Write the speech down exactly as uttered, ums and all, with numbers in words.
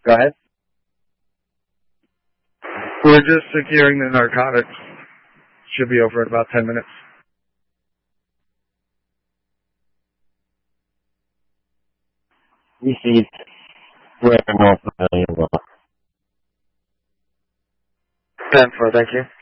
Go ahead. We're just securing the narcotics. Should be over in about ten minutes. Received. We're in North Pavilion. ten four, thank you.